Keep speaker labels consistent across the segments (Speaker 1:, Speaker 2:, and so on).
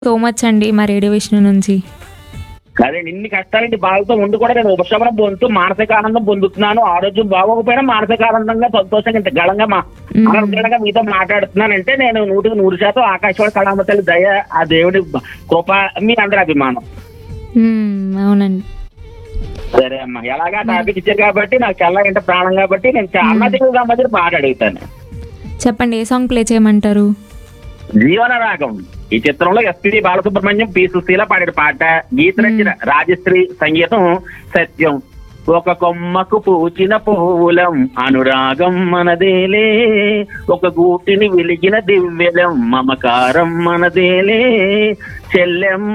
Speaker 1: So much అండి మా radio Vishnu నుంచి.
Speaker 2: అదే ఇన్ని కష్టాలంటి బాధతో ముందు కూడా నేను ఉపశమనం పొందుతూ మానసిక ఆనందం పొందుతున్నాను. ఆరోగ్యం బాగోకపోయినా మానసిక ఆనందంగా సంతోషంగా ఇంత గళంగా ఆనందంగా మీతో మాట్లాడుతున్నానంటే నేను 100% ఆకాశవాణి కళామతల్లి దయ, ఆ దేవుడి కృప, మీ అందరి అభిమానం.
Speaker 1: అవునండి.
Speaker 2: సరే అమ్మా, ఎలాగా టాపిక్ ఇచ్చారు కాబట్టి నాకు చాలా ఇంత ప్రాణం కాబట్టి నేను చాలా తెలుగు సంబంధించిన పాట అడుగుతాను.
Speaker 1: చెప్పండి, ఏ సాంగ్ ప్లే చేయమంటారు?
Speaker 2: జీవన రాగం ఈ చిత్రంలో ఎస్పి బాలసుబ్రహ్మణ్యం, పి సుశీల పాడిన పాట. గీత రచన రాజశ్రీ, సంగీతం సత్యం. ఒక కొమ్మకు పూచిన పువ్వులం అనురాగం మనదేలే, ఒక గూటిని వెలిగిన దివ్యలం మమకారం మనదేలే, చెల్లెమ్మ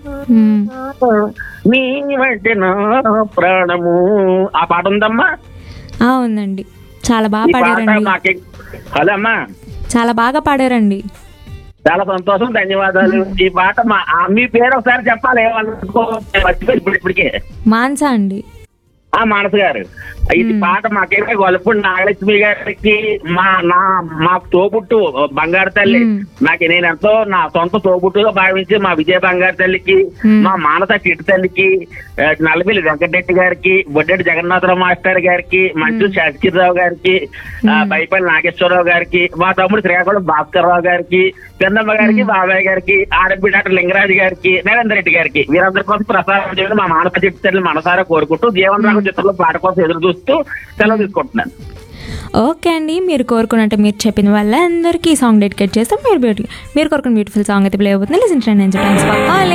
Speaker 2: నీ వంటి నా ప్రాణము. ఆ పాట ఉందమ్మా?
Speaker 1: ఉందండి, చాలా బాగా పాడారండి.
Speaker 2: హలో అమ్మా,
Speaker 1: చాలా బాగా పాడారండి.
Speaker 2: చాలా సంతోషం, ధన్యవాదాలు. ఈ పాట మీ పేరు ఒకసారి చెప్పాలి, ఇప్పటికే.
Speaker 1: మాన్సా అండి.
Speaker 2: మానస గారు, ఇది పాట మాకేమో గొల్లపూడి నాగలక్ష్మి గారికి, మా తోబుట్టు బంగారు తల్లి, నేను ఎంతో నా సొంత తోబుట్టుగా భావించి మా విజయ బంగారు తల్లికి, మా మానస చిట్టు తల్లికి, నల్లబెల్లి వెంకటరెడ్డి గారికి, బొడ్డెడ్డి జగన్నాథరావు మాస్టర్ గారికి, మంచు శాస్త్రిరావు గారికి, బైపల్లి నాగేశ్వరరావు గారికి, మా తమ్ముడు శ్రీకాకుళం భాస్కర్ రావు గారికి, చందమ్మ గారికి, బాబాయ్ గారికి, ఆర్ఎంపీ డాక్టర్ లింగరాజు గారికి, నరేందర్ రెడ్డి గారికి, వీరందరి కోసం ప్రసారం చేయడం మా మానస చిట్టు తల్లి మనసారా కోరుకుంటూ జీవన రాగం చిత్రంలో పాట కోసం ఎదురు చూస్తూ సెలవు తీసుకుంటున్నాను.
Speaker 1: ఓకే అండి, మీరు కోరుకున్నట్టు మీరు చెప్పిన వాళ్ళందరికీ ఈ సాంగ్ డెడికేట్ చేస్తాం. మీరు కోరుకున్న బ్యూటిఫుల్ సాంగ్ అయితే ప్లే అవుతుంది. లిసన్ చేయండి.